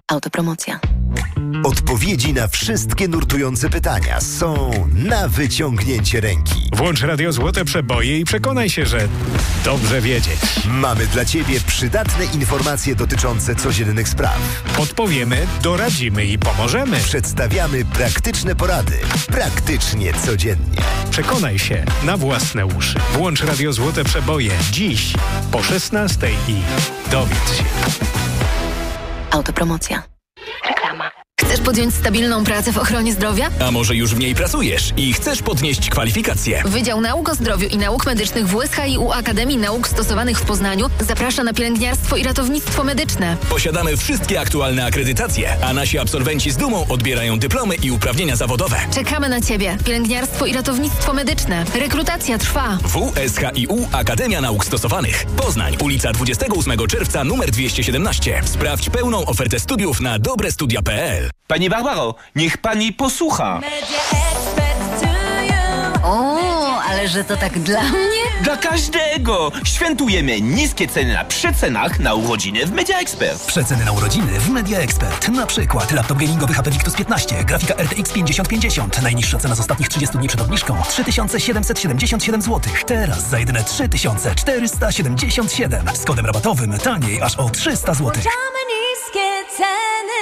Autopromocja. Odpowiedzi na wszystkie nurtujące pytania są na wyciągnięcie ręki. Włącz Radio Złote Przeboje i przekonaj się, że dobrze wiedzieć. Mamy dla Ciebie przydatne informacje dotyczące codziennych spraw. Podpowiemy, doradzimy i pomożemy. Przedstawiamy praktyczne porady. Praktycznie codziennie. Przekonaj się na własne uszy. Włącz Radio Złote Przeboje dziś po 16:00 i dowiedz się. Autopromocja. Reklama. Chcesz podjąć stabilną pracę w ochronie zdrowia? A może już w niej pracujesz i chcesz podnieść kwalifikacje? Wydział Nauk o Zdrowiu i Nauk Medycznych WSHiU Akademii Nauk Stosowanych w Poznaniu zaprasza na pielęgniarstwo i ratownictwo medyczne. Posiadamy wszystkie aktualne akredytacje, a nasi absolwenci z dumą odbierają dyplomy i uprawnienia zawodowe. Czekamy na Ciebie. Pielęgniarstwo i ratownictwo medyczne. Rekrutacja trwa. WSHiU Akademia Nauk Stosowanych. Poznań, ulica 28 czerwca numer 217. Sprawdź pełną ofertę studiów na dobrestudia.pl. Pani Barbaro, niech pani posłucha. O, ale że to tak dla mnie? Dla każdego! Świętujemy niskie ceny na przecenach na urodziny w Media Expert. Przeceny na urodziny w Media Expert. Na przykład laptop gamingowy HP Victus 15, grafika RTX 5050. Najniższa cena z ostatnich 30 dni przed obniżką 3777 zł. Teraz za jedyne 3477. Z kodem rabatowym taniej aż o 300 zł. niskie ceny.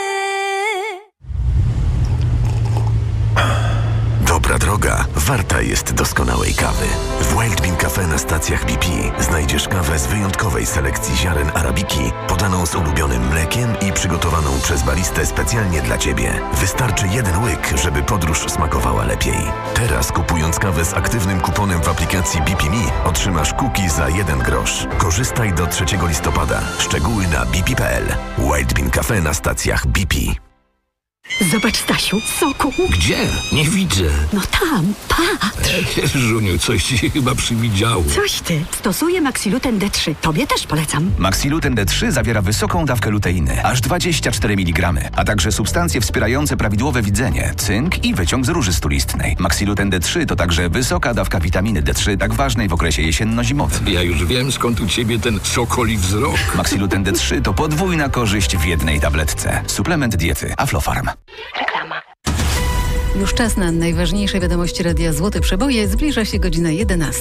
Dobra droga warta jest doskonałej kawy. W Wild Bean Cafe na stacjach BP znajdziesz kawę z wyjątkowej selekcji ziaren arabiki, podaną z ulubionym mlekiem i przygotowaną przez baristę specjalnie dla Ciebie. Wystarczy jeden łyk, żeby podróż smakowała lepiej. Teraz kupując kawę z aktywnym kuponem w aplikacji BP Me otrzymasz cookie za 1 grosz. Korzystaj do 3 listopada. Szczegóły na bp.pl. Wild Bean Cafe na stacjach BP. Zobacz, Stasiu, soku. Gdzie? Nie widzę. No tam, patrz. Żuniu, coś ci się chyba przywidziało. Coś ty. Stosuję Maxiluten D3. Tobie też polecam. Maxiluten D3 zawiera wysoką dawkę luteiny, aż 24 mg, a także substancje wspierające prawidłowe widzenie, cynk i wyciąg z róży stulistnej. Maxiluten D3 to także wysoka dawka witaminy D3, tak ważnej w okresie jesienno-zimowym. Ja już wiem, skąd u ciebie ten sokoli wzrok. Maxiluten D3 to podwójna korzyść w jednej tabletce. Suplement diety Aflofarm. Reklama. Już czas na najważniejsze wiadomości Radia Złote Przeboje. Zbliża się godzina 11.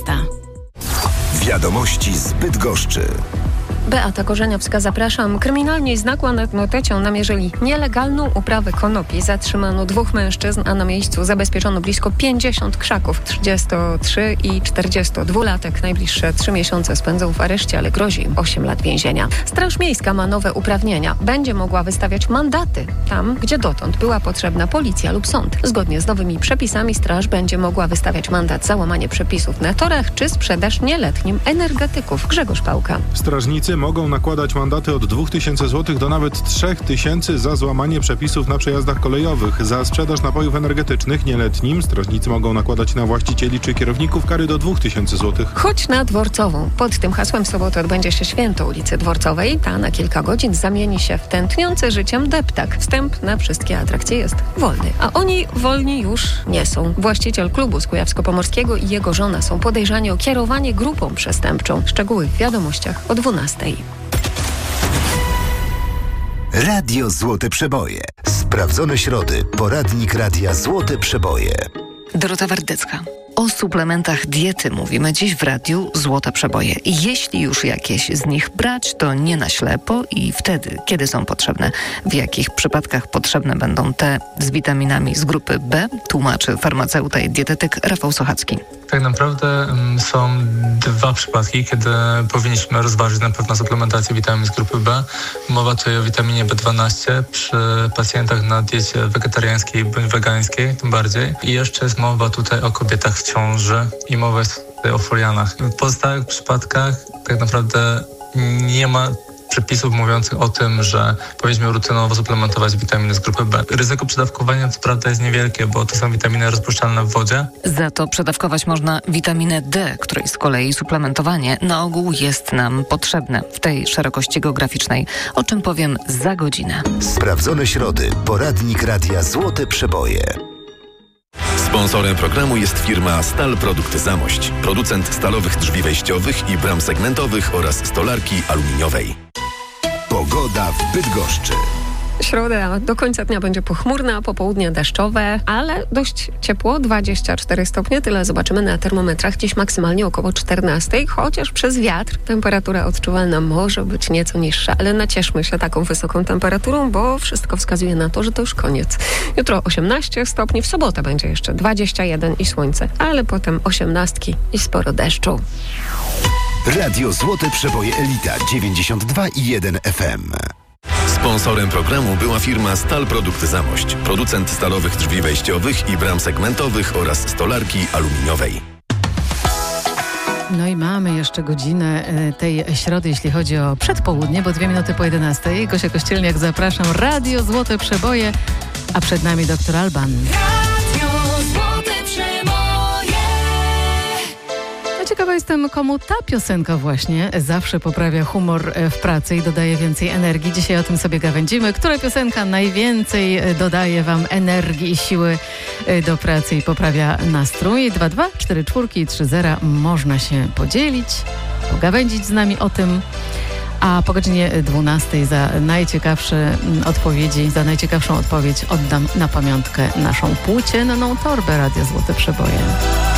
Wiadomości z Bydgoszczy. Beata Korzeniowska, zapraszam. Kryminalni z notecią namierzyli nielegalną uprawę konopi. Zatrzymano 2 mężczyzn, a na miejscu zabezpieczono blisko 50 krzaków. 33 i 42-latek. Najbliższe 3 miesiące spędzą w areszcie, ale grozi im 8 lat więzienia. Straż Miejska ma nowe uprawnienia. Będzie mogła wystawiać mandaty tam, gdzie dotąd była potrzebna policja lub sąd. Zgodnie z nowymi przepisami straż będzie mogła wystawiać mandat za łamanie przepisów na torach czy sprzedaż nieletnim energetyków. Grzegorz Pałka. Strażnicy mogą nakładać mandaty od 2000 zł do nawet 3000 za złamanie przepisów na przejazdach kolejowych. Za sprzedaż napojów energetycznych nieletnim strażnicy mogą nakładać na właścicieli czy kierowników kary do 2000 zł. Chodź na Dworcową. Pod tym hasłem w sobotę odbędzie się święto ulicy Dworcowej. Ta na kilka godzin zamieni się w tętniący życiem deptak. Wstęp na wszystkie atrakcje jest wolny, a oni wolni już nie są. Właściciel klubu z Kujawsko-Pomorskiego i jego żona są podejrzani o kierowanie grupą przestępczą. Szczegóły w wiadomościach o 12:00. Radio Złote Przeboje. Sprawdzone środy. Poradnik Radia Złote Przeboje. Dorota Wardecka. O suplementach diety mówimy dziś w Radiu Złote Przeboje. Jeśli już jakieś z nich brać, to nie na ślepo i wtedy, kiedy są potrzebne. W jakich przypadkach potrzebne będą te z witaminami z grupy B, tłumaczy farmaceuta i dietetyk Rafał Sochacki. Tak naprawdę są 2 przypadki, kiedy powinniśmy rozważyć na pewno suplementację witamin z grupy B. Mowa tutaj o witaminie B12 przy pacjentach na diecie wegetariańskiej bądź wegańskiej, tym bardziej. I jeszcze jest mowa tutaj o kobietach w ciąży i mowa jest tutaj o folianach. W pozostałych przypadkach tak naprawdę nie ma przepisów mówiących o tym, że powinniśmy rutynowo suplementować witaminy z grupy B. Ryzyko przedawkowania co prawda jest niewielkie, bo to są witaminy rozpuszczalne w wodzie. Za to przedawkować można witaminę D, której z kolei suplementowanie na ogół jest nam potrzebne w tej szerokości geograficznej, o czym powiem za godzinę. Sprawdzone środy. Poradnik Radia Złote Przeboje. Sponsorem programu jest firma Stal Produkt Zamość, producent stalowych drzwi wejściowych i bram segmentowych oraz stolarki aluminiowej. Pogoda w Bydgoszczy. Środa do końca dnia będzie pochmurna, popołudnie deszczowe, ale dość ciepło, 24 stopnie, tyle zobaczymy na termometrach. Dziś maksymalnie około 14, chociaż przez wiatr temperatura odczuwalna może być nieco niższa, ale nacieszmy się taką wysoką temperaturą, bo wszystko wskazuje na to, że to już koniec. Jutro 18 stopni, w sobotę będzie jeszcze 21 i słońce, ale potem 18 i sporo deszczu. Radio Złote Przeboje Elita 92,1 FM. Sponsorem programu była firma Stal Produkt Zamość, producent stalowych drzwi wejściowych i bram segmentowych oraz stolarki aluminiowej. No i mamy jeszcze godzinę tej środy, jeśli chodzi o przedpołudnie, bo 2 minuty po 11. Gosia Kościelniak, zapraszam. Radio Złote Przeboje, a przed nami Dr. Alban. Ciekawa jestem, komu ta piosenka właśnie zawsze poprawia humor w pracy i dodaje więcej energii. Dzisiaj o tym sobie gawędzimy. Która piosenka najwięcej dodaje wam energii i siły do pracy i poprawia nastrój? 22443 można się podzielić, pogawędzić z nami o tym. A po godzinie 12 za najciekawszą odpowiedź oddam na pamiątkę naszą płócienną torbę Radio Złote Przeboje.